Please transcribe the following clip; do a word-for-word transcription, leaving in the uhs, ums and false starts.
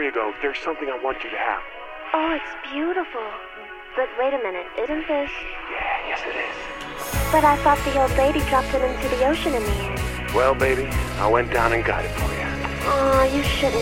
you go, there's something I want you to have. Oh, it's beautiful. But wait a minute, isn't this... Yeah, yes it is. But I thought the old lady dropped it into the ocean in the end. Well, baby, I went down and got it for you. Oh, you shouldn't